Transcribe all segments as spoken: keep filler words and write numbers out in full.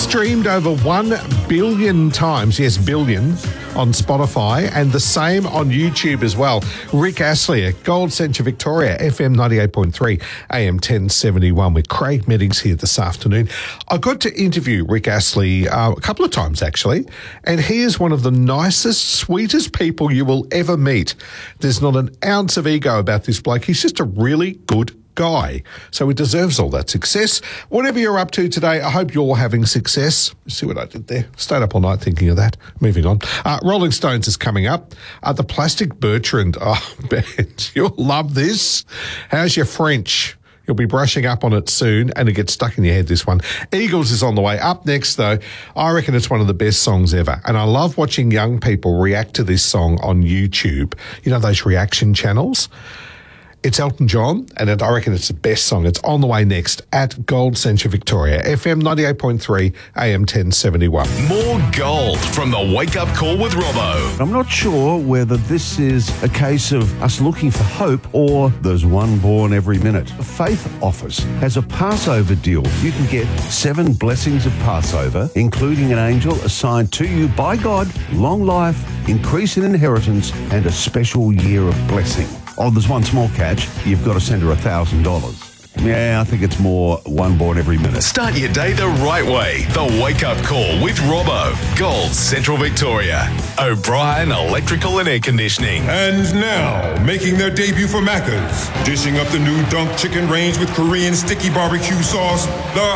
streamed over one billion times, yes, billion, on Spotify, and the same on YouTube as well. Rick Astley at Gold Central Victoria, F M ninety-eight point three, A M ten seventy-one, with Craig Meddings here this afternoon. I got to interview Rick Astley uh, a couple of times, actually, and he is one of the nicest, sweetest people you will ever meet. There's not an ounce of ego about this bloke. He's just a really good guy. So he deserves all that success. Whatever you're up to today, I hope you're having success. See what I did there? Stayed up all night thinking of that. Moving on. Uh, Rolling Stones is coming up. Uh, the Plastic Bertrand. Oh, Ben, you'll love this. How's your French? You'll be brushing up on it soon, and it gets stuck in your head, this one. Eagles is on the way. Up next, though, I reckon it's one of the best songs ever. And I love watching young people react to this song on YouTube. You know, those reaction channels? It's Elton John, and I reckon it's the best song. It's on the way next at Gold Central Victoria, F M ninety-eight point three, A M ten seventy-one. More gold from the Wake Up Call with Robbo. I'm not sure whether this is a case of us looking for hope or there's one born every minute. The Faith Office has a Passover deal. You can get seven blessings of Passover, including an angel assigned to you by God, long life, increase in inheritance, and a special year of blessing. Oh, there's one small catch. You've got to send her one thousand dollars. Yeah, I think it's more one born every minute. Start your day the right way. The Wake Up Call with Robbo. Gold Central Victoria. O'Brien Electrical and Air Conditioning. And now, making their debut for Macca's, dishing up the new Dunk Chicken range with Korean sticky barbecue sauce, the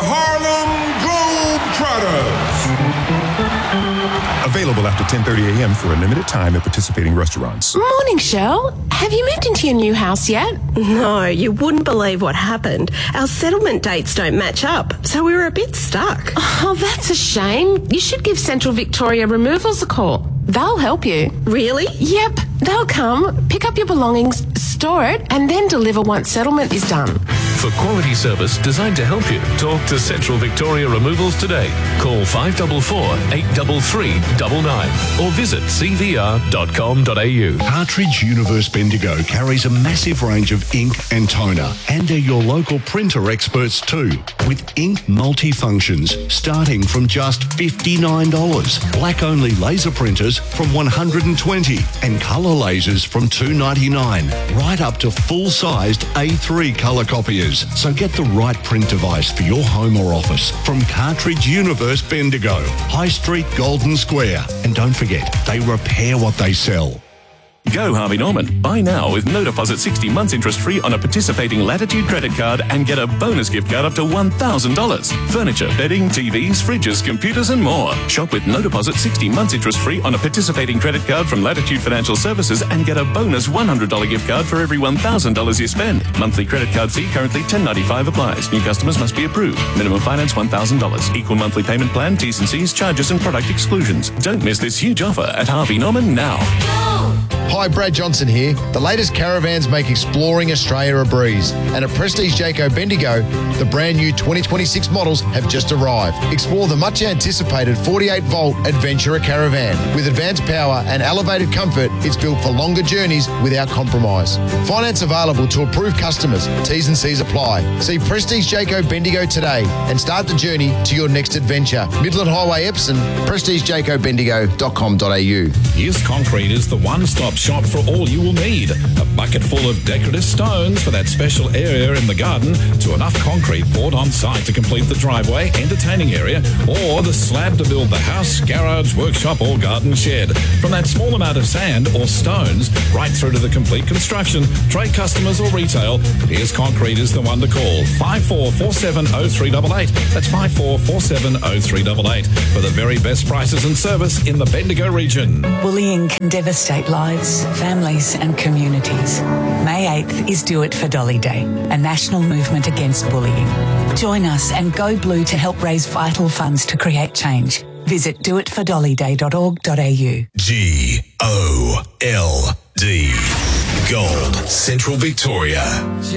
Harlem Globetrotters. Available after ten thirty a.m. for a limited time at participating restaurants. Morning, Shell. Have you moved into your new house yet? No, you wouldn't believe what happened. Our settlement dates don't match up, so we were a bit stuck. Oh, that's a shame. You should give Central Victoria Removals a call. They'll help you. Really? Yep. They'll come, pick up your belongings, store it, and then deliver once settlement is done. For quality service designed to help you, talk to Central Victoria Removals today. Call five four four, eight three three, nine nine or visit c v r dot com dot a u. Cartridge Universe Bendigo carries a massive range of ink and toner, and they're your local printer experts too, with ink multifunctions starting from just fifty-nine dollars. Black-only laser printers from one hundred twenty dollars and colour lasers from two ninety-nine, right up to full-sized A three colour copiers. So get the right print device for your home or office from Cartridge Universe Bendigo, High Street, Golden Square. And don't forget, they repair what they sell. Go Harvey Norman. Buy now with no deposit, sixty months interest free on a participating Latitude credit card and get a bonus gift card up to one thousand dollars. Furniture, bedding, T Vs, fridges, computers and more. Shop with no deposit, sixty months interest free on a participating credit card from Latitude Financial Services and get a bonus one hundred dollars gift card for every one thousand dollars you spend. Monthly credit card fee currently ten ninety-five applies. New customers must be approved. Minimum finance one thousand dollars. Equal monthly payment plan, T's and C's, charges and product exclusions. Don't miss this huge offer at Harvey Norman now. Hi, Brad Johnson here. The latest caravans make exploring Australia a breeze. And at Prestige Jayco Bendigo, the brand new twenty twenty-six models have just arrived. Explore the much anticipated forty-eight volt Adventurer Caravan. With advanced power and elevated comfort, it's built for longer journeys without compromise. Finance available to approved customers. T's and C's apply. See Prestige Jayco Bendigo today and start the journey to your next adventure. Midland Highway, Epsom, prestige jayco bendigo dot com dot a u. Yes Concrete is the one-stop shop for all you will need. A bucket full of decorative stones for that special area in the garden, to enough concrete poured on site to complete the driveway, entertaining area, or the slab to build the house, garage, workshop or garden shed. From that small amount of sand or stones right through to the complete construction, trade customers or retail, Here's Concrete is the one to call. five four four seven oh three eight eight. That's five four four seven oh three eight eight for the very best prices and service in the Bendigo region. Bullying can devastate lives, families and communities. May eighth is Do It for Dolly Day, a national movement against bullying. Join us and go blue to help raise vital funds to create change. Visit do it for dolly day dot org dot a u. G O L D. Gold Central Victoria.